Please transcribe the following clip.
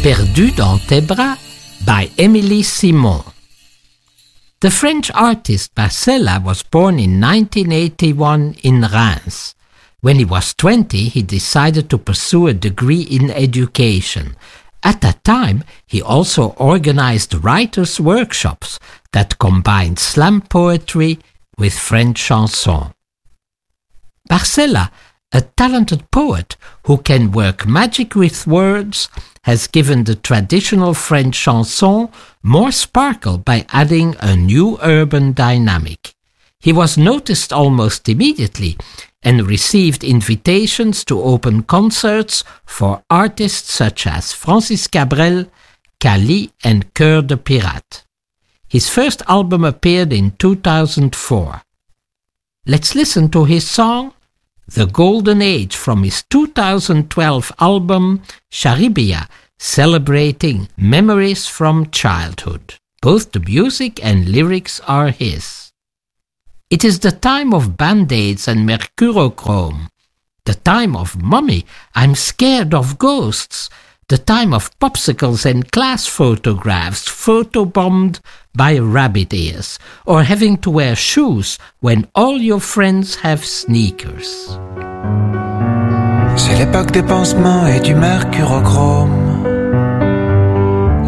Perdu dans tes bras by Émilie Simon. The French artist Barcella was born in 1981 in Reims. When he was 20, he decided to pursue a degree in education. At that time, he also organized writers' workshops that combined slam poetry with French chanson. Barcella, a talented poet who can work magic with words, has given the traditional French chanson more sparkle by adding a new urban dynamic. He was noticed almost immediately and received invitations to open concerts for artists such as Francis Cabrel, Cali and Cœur de Pirate. His first album appeared in 2004. Let's listen to his song The Golden Age from his 2012 album Charibia, celebrating memories from childhood. Both the music and lyrics are his. It is the time of Band-Aids and mercurochrome, the time of Mummy, I'm scared of ghosts, the time of popsicles and class photographs photobombed by rabbit ears, or having to wear shoes when all your friends have sneakers. C'est l'époque des pansements et du mercurochrome.